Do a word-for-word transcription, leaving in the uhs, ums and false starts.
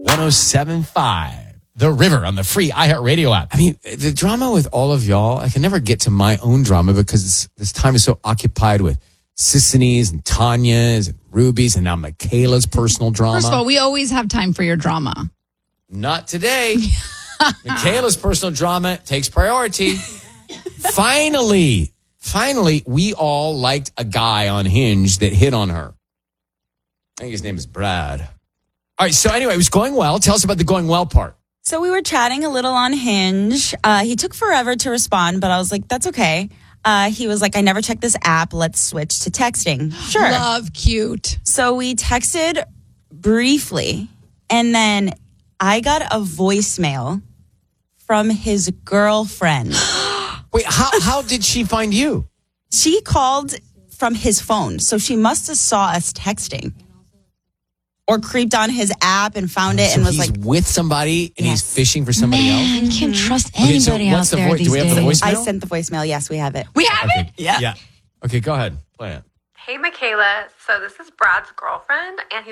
one oh seven point five, The River on the free iHeartRadio app. I mean, the drama with all of y'all, I can never get to my own drama because this time is so occupied with Sisney's and Tanya's and Ruby's and now Michaela's personal drama. First of all, we always have time for your drama. Not today. Michaela's personal drama takes priority. Finally, finally, we all liked a guy on Hinge that hit on her. I think his name is Brad. All right, so anyway, it was going well. Tell us about the going well part. So we were chatting a little on Hinge. Uh, he took forever to respond, but I was like, that's okay. Uh, he was like, I never checked this app. Let's switch to texting. Sure. Love, cute. So we texted briefly, and then I got a voicemail from his girlfriend. Wait, how how did she find you? She called from his phone, so she must have saw us texting. Or creeped on his app and found it so and was he's like... with somebody and Yes. he's fishing for somebody Man, else? you can't trust Okay, so anybody what's out the there vo- these do we have the days. voicemail? I sent the voicemail. Yes, we have it. We have Okay. it? Yeah. Yeah. Okay, go ahead. Play it. Hey, Michaela. So this is Brad's girlfriend, and he's